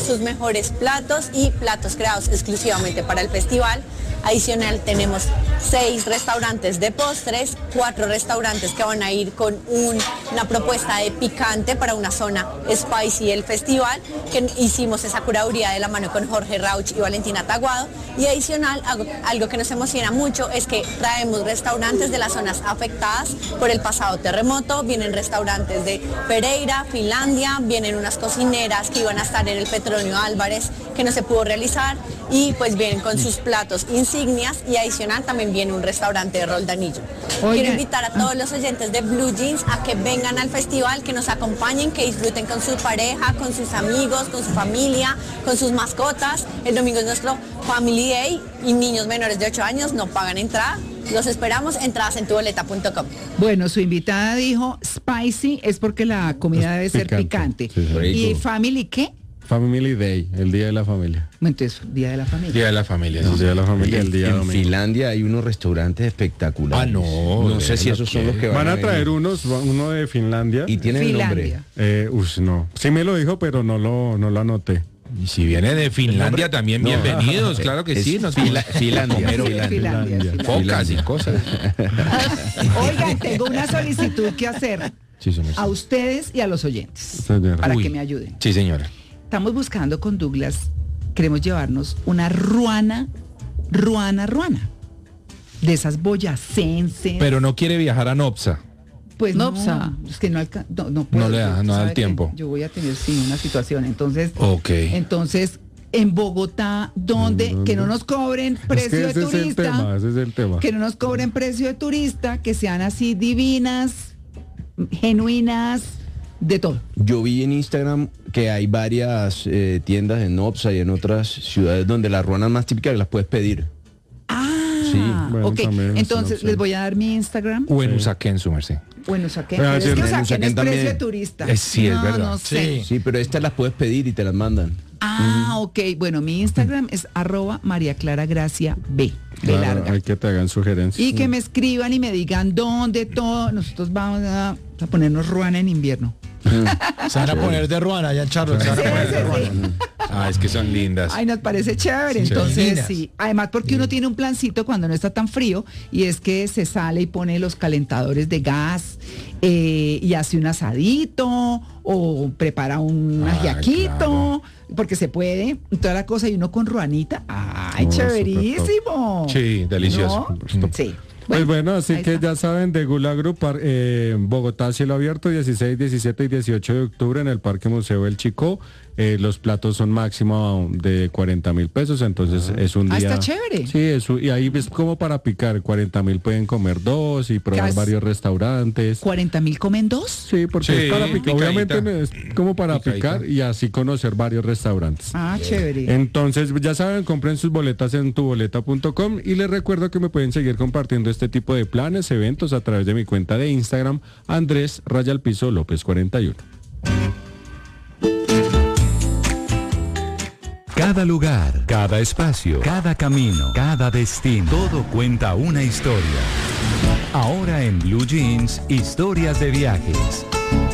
sus mejores platos y platos creados exclusivamente para el festival. Adicional, tenemos 6 restaurantes de postres, 4 restaurantes que van a ir con una propuesta de picante para una zona spicy del festival, que hicimos esa curaduría de la mano con Jorge Rauch y Valentina Taguado. Y adicional, algo que nos emociona mucho es que traemos restaurantes de las zonas afectadas por el pasado terremoto. Vienen restaurantes de Pereira, Finlandia, vienen unas cocineras que iban a estar en el Petronio Álvarez, que no se pudo realizar, y pues vienen con sus platos insignias, y adicional también viene un restaurante de Roldanillo. Quiero invitar a todos los oyentes de Blue Jeans a que vengan al festival, que nos acompañen, que disfruten con su pareja, con sus amigos, con su familia, con sus mascotas. El domingo es nuestro Family Day y niños menores de 8 años no pagan entrada. Los esperamos, entradas en tuboleta.com. Bueno, su invitada dijo spicy es porque la comida debe ser picante. Sí, ¿Y family qué? Family Day, el día de la familia. Entonces, Día de la Familia. Día de la familia. El día de la familia, el día En domingo. Finlandia hay unos restaurantes espectaculares. No sé si esos son los que Van a traer venir. uno de Finlandia. Y tienen el nombre. No. Sí me lo dijo, pero no lo anoté. Y si viene de Finlandia también, No. bienvenidos, claro que sí. Finlandia. Focas y cosas. Oigan, tengo una solicitud que hacer Sí, señor. a ustedes y a los oyentes Señora. para Uy. que me ayuden. Sí, señora. Estamos buscando con Douglas, queremos llevarnos una ruana, de esas boyacenses. Pero no quiere viajar a Nopsa. Pues Nopsa. no, es que no puedo, No le da- tú no da el sabes que tiempo. Yo voy a tener una situación, entonces, Ok. en Bogotá, donde que no nos cobren precio es de que ese turista, ese es el tema. que no nos cobren precio de turista, que sean así divinas, genuinas, de todo. Yo vi en Instagram que hay varias tiendas en Nopsa y en otras ciudades donde las ruanas más típicas las puedes pedir. Sí, bueno, Ok, también es una entonces opción. les voy a dar mi Instagram. O en Usaquén, su merced. Bueno, Usaquén, Ah, pero sí, es que en Usaquén Usaquén es precio de también. turista. Sí, es verdad. No sé. Sí, pero estas las puedes pedir y te las mandan. Ok, bueno, mi Instagram es @MariaClaraGraciaB, de Claro, larga. hay que te hagan sugerencias. Y que me escriban y me digan dónde todo. Nosotros vamos a ponernos ruana en invierno. Se van a poner de ruana allá en Charlotte. Se van a poner de ruana. Ah, es que son lindas. Ay, nos parece chévere. Sí. Entonces, Divinas. sí. Además, porque uno tiene un plancito cuando no está tan frío, y es que se sale y pone los calentadores de gas y hace un asadito o prepara un ajiaquito, porque se puede, y toda la cosa, y uno con ruanita. ¡Ay, Oh, chéverísimo! Sí, delicioso. ¿No? Sí. Pues bueno, así ahí que está. ya saben, de Gula Group, Bogotá, cielo abierto, 16, 17 y 18 de octubre en el Parque Museo El Chicó. Los platos son máximo de 40.000 pesos, entonces es un Ah, día... está chévere. Sí, y ahí es como para picar, 40.000 pueden comer dos y probar Casi. varios restaurantes. 40.000 comen dos. Sí, porque Sí, es para picar, picadita. obviamente es como para Picadita. picar y así conocer varios restaurantes. Ah, chévere. Entonces, ya saben, compren sus boletas en tuboleta.com y les recuerdo que me pueden seguir compartiendo este tipo de planes, eventos a través de mi cuenta de Instagram, Andrés_López 41. Cada lugar, cada espacio, cada camino, cada destino, todo cuenta una historia. Ahora en Blue Jeans, historias de viajes.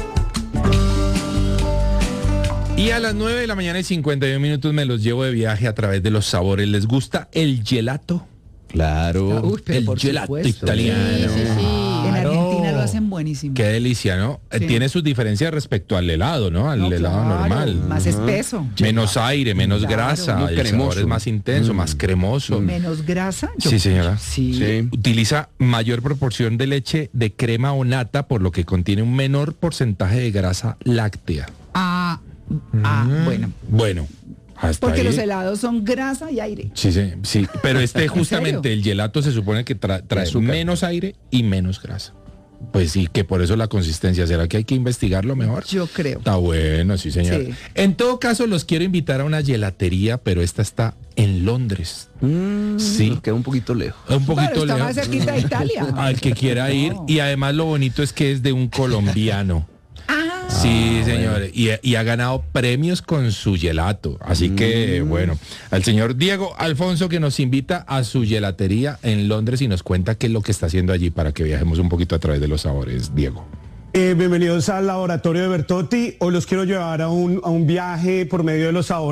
Y a las 9 de la mañana y 51 minutos me los llevo de viaje a través de los sabores. ¿Les gusta el gelato? Claro. Uy, pero El por gelato supuesto. italiano. En Argentina lo hacen buenísimo. Qué delicia, ¿no? Sí. Tiene sus diferencias respecto al helado, ¿no? Al No, helado claro, normal. Más espeso. Menos aire, menos Claro. grasa, Muy el sabor cremoso. es más intenso, más cremoso. Menos grasa. Sí, señora. Sí. Sí. Utiliza mayor proporción de leche de crema o nata, por lo que contiene un menor porcentaje de grasa láctea. Bueno. Bueno, hasta Porque ahí. los helados son grasa y aire. Sí, sí, sí. Pero este ¿En justamente, serio? el gelato se supone que trae azúcar. menos aire y menos grasa. Pues sí, que por eso la consistencia. ¿Será que hay que investigarlo mejor? Yo creo. Está bueno, sí, señor. Sí. En todo caso, los quiero invitar a una gelatería, pero esta está en Londres. Sí. Nos queda un poquito lejos. Un poquito Claro, está lejos. más cerquita de Italia. Al que quiera ir. Y además lo bonito es que es de un colombiano. Sí, señor. Y ha ganado premios con su gelato. Así que, bueno, al señor Diego Alfonso, que nos invita a su gelatería en Londres y nos cuenta qué es lo que está haciendo allí para que viajemos un poquito a través de los sabores. Diego. Bienvenidos al laboratorio de Bertotti. Hoy los quiero llevar a un viaje por medio de los sabores.